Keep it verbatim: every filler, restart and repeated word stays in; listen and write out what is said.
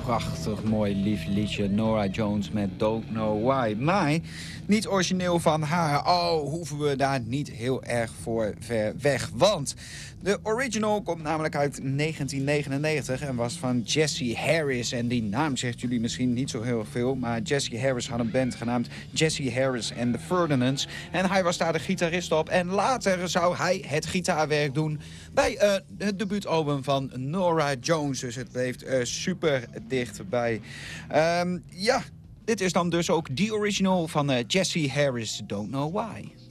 prachtig mooi lief liedje. Norah Jones met Don't Know Why. Maar niet origineel van haar. Oh, hoeven we daar niet heel erg voor ver weg. Want de original komt namelijk uit negentien negenennegentig en was van Jesse Harris. En die naam zegt jullie misschien niet zo heel veel. Maar Jesse Harris had een band genaamd Jesse Harris and the Ferdinands. En hij was daar de gitarist op. En later zou hij het gitaarwerk doen bij uh, het debuutalbum van Norah Jones. Dus het bleef uh, super dichtbij. Um, ja, dit is dan dus ook die original van uh, Jesse Harris, Don't Know Why.